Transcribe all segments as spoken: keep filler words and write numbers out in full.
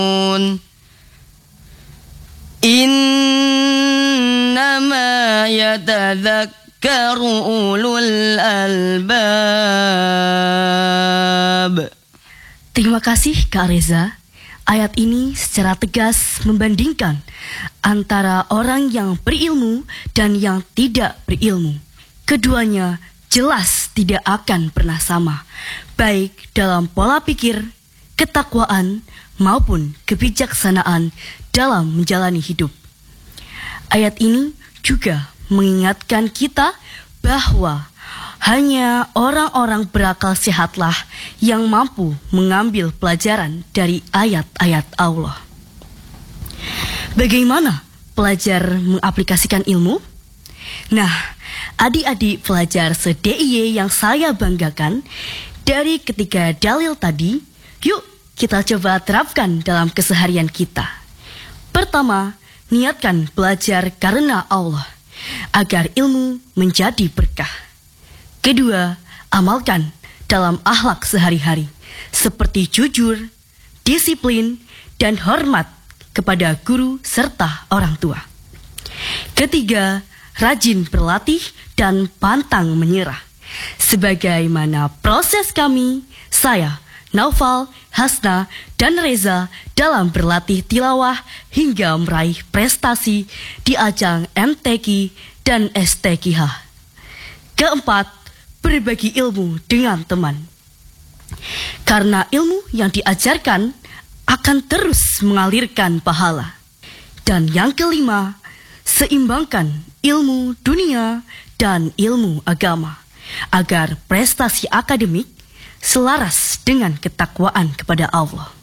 Innama yatadzakkaru ulul albab. Terima kasih Kak Reza. Ayat ini secara tegas membandingkan antara orang yang berilmu dan yang tidak berilmu. Keduanya jelas tidak akan pernah sama, baik dalam pola pikir, ketakwaan, maupun kebijaksanaan dalam menjalani hidup. Ayat ini juga mengingatkan kita bahwa hanya orang-orang berakal sehatlah yang mampu mengambil pelajaran dari ayat-ayat Allah. Bagaimana pelajar mengaplikasikan ilmu? Nah, adik-adik pelajar se-D I Y yang saya banggakan, dari ketiga dalil tadi, yuk kita coba terapkan dalam keseharian kita. Pertama, niatkan belajar karena Allah, agar ilmu menjadi berkah. Kedua, amalkan dalam akhlak sehari-hari, seperti jujur, disiplin, dan hormat kepada guru serta orang tua. Ketiga, rajin berlatih dan pantang menyerah. Sebagaimana proses kami, saya, Naufal, Hasna, dan Reza dalam berlatih tilawah hingga meraih prestasi di ajang M T Q dan S T Q H. Keempat, berbagi ilmu dengan teman. Karena ilmu yang diajarkan akan terus mengalirkan pahala. Dan yang kelima, seimbangkan ilmu dunia dan ilmu agama, agar prestasi akademik selaras dengan ketakwaan kepada Allah.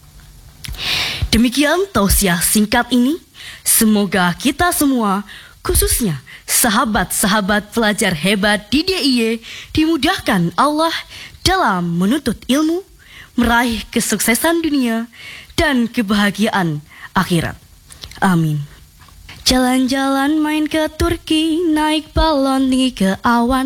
Demikian tausiah singkat ini. Semoga kita semua, khususnya sahabat-sahabat pelajar hebat di D I Y, dimudahkan Allah dalam menuntut ilmu, meraih kesuksesan dunia, dan kebahagiaan akhirat. Amin. Jalan-jalan main ke Turki, naik balon tinggi ke awan.